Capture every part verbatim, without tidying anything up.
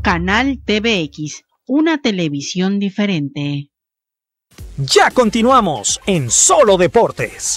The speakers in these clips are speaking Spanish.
Canal T V X, una televisión diferente. Ya continuamos en Solo Deportes.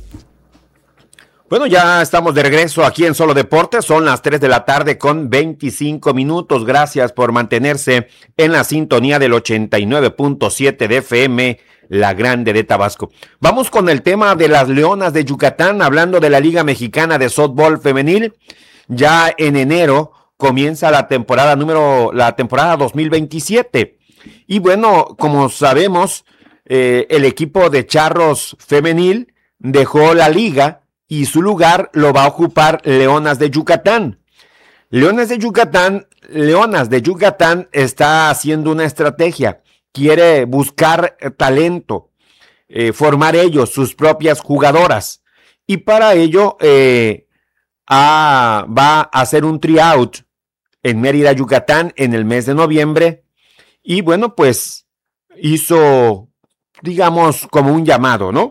Bueno, ya estamos de regreso aquí en Solo Deportes, son las tres de la tarde con veinticinco minutos, gracias por mantenerse en la sintonía del ochenta y nueve punto siete de F M, La Grande de Tabasco. Vamos con el tema de las Leonas de Yucatán, hablando de la Liga Mexicana de Softball Femenil. Ya en enero comienza la temporada número, la temporada dos mil veintisiete, y bueno, como sabemos, eh, el equipo de Charros Femenil dejó la liga, y su lugar lo va a ocupar Leonas de Yucatán. Leonas de Yucatán, Leonas de Yucatán está haciendo una estrategia, quiere buscar talento, eh, formar ellos sus propias jugadoras, y para ello eh, a, va a hacer un tryout en Mérida, Yucatán, en el mes de noviembre, y bueno, pues hizo, digamos, como un llamado, ¿no?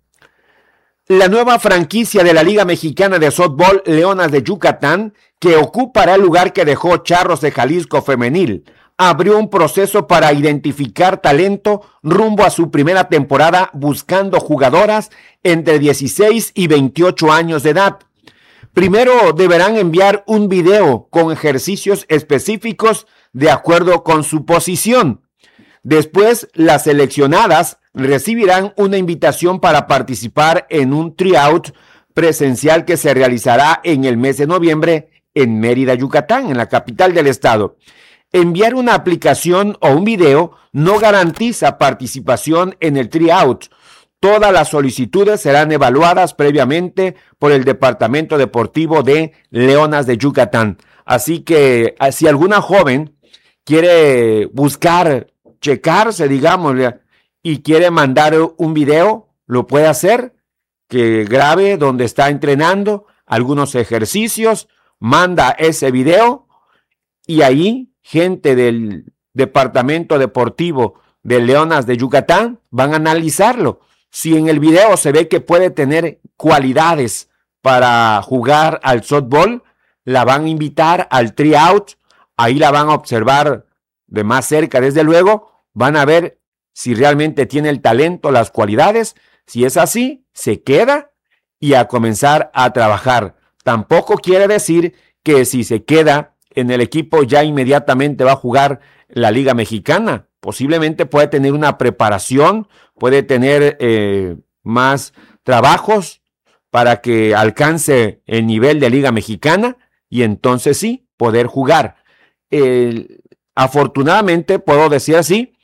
La nueva franquicia de la Liga Mexicana de Softball, Leonas de Yucatán, que ocupará el lugar que dejó Charros de Jalisco Femenil, abrió un proceso para identificar talento rumbo a su primera temporada, buscando jugadoras entre dieciséis y veintiocho años de edad. Primero deberán enviar un video con ejercicios específicos de acuerdo con su posición. Después, las seleccionadas recibirán una invitación para participar en un tryout presencial que se realizará en el mes de noviembre en Mérida, Yucatán, en la capital del estado. Enviar una aplicación o un video no garantiza participación en el tryout. Todas las solicitudes serán evaluadas previamente por el Departamento Deportivo de Leonas de Yucatán. Así que si alguna joven quiere buscar, checarse, digamos, y quiere mandar un video, lo puede hacer, que grabe donde está entrenando algunos ejercicios, manda ese video y ahí gente del Departamento Deportivo de Leonas de Yucatán van a analizarlo. Si en el video se ve que puede tener cualidades para jugar al softball, la van a invitar al tryout, ahí la van a observar de más cerca, desde luego, van a ver si realmente tiene el talento, las cualidades. Si es así, se queda y a comenzar a trabajar. Tampoco quiere decir que si se queda en el equipo ya inmediatamente va a jugar la Liga Mexicana. Posiblemente puede tener una preparación, puede tener eh, más trabajos para que alcance el nivel de Liga Mexicana y entonces sí, poder jugar. Eh, afortunadamente, puedo decir así,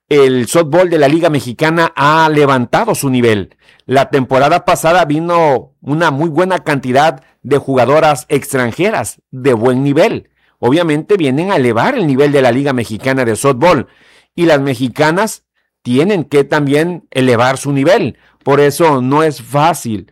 el softball de la Liga Mexicana ha levantado su nivel. La temporada pasada vino una muy buena cantidad de jugadoras extranjeras de buen nivel. Obviamente vienen a elevar el nivel de la Liga Mexicana de softball y las mexicanas tienen que también elevar su nivel. Por eso no es fácil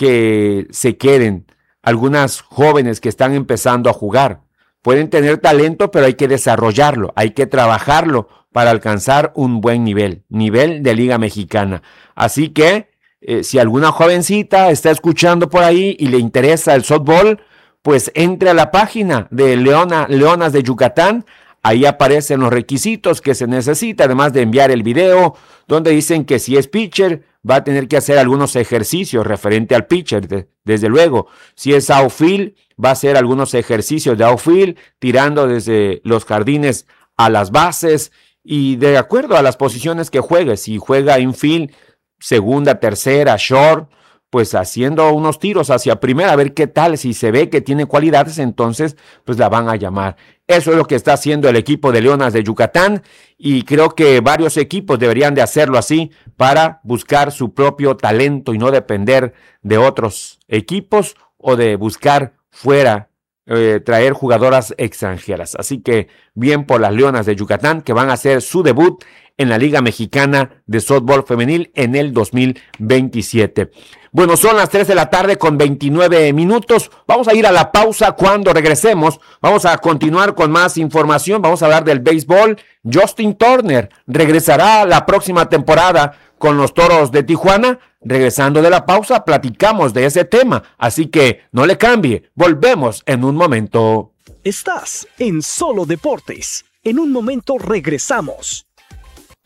que se queden algunas jóvenes que están empezando a jugar. Pueden tener talento, pero hay que desarrollarlo, hay que trabajarlo para alcanzar un buen nivel, nivel de Liga Mexicana. Así que, eh, si alguna jovencita está escuchando por ahí y le interesa el softball, pues entre a la página de Leona, Leonas de Yucatán. Ahí aparecen los requisitos que se necesita, además de enviar el video, donde dicen que si es pitcher, va a tener que hacer algunos ejercicios referente al pitcher, de, desde luego. Si es outfield, va a hacer algunos ejercicios de outfield, tirando desde los jardines a las bases, y de acuerdo a las posiciones que juegue, si juega infield, segunda, tercera, short, pues haciendo unos tiros hacia primera, a ver qué tal, si se ve que tiene cualidades, entonces pues la van a llamar. Eso es lo que está haciendo el equipo de Leonas de Yucatán y creo que varios equipos deberían de hacerlo así para buscar su propio talento y no depender de otros equipos o de buscar fuera, eh, traer jugadoras extranjeras. Así que bien por las Leonas de Yucatán que van a hacer su debut en la Liga Mexicana de Softball Femenil en el dos mil veintisiete. Bueno, son las tres de la tarde con veintinueve minutos. Vamos a ir a la pausa. Cuando regresemos, vamos a continuar con más información. Vamos a hablar del béisbol. Justin Turner regresará la próxima temporada con los Toros de Tijuana. Regresando de la pausa, platicamos de ese tema. Así que no le cambie. Volvemos en un momento. Estás en Solo Deportes. En un momento regresamos.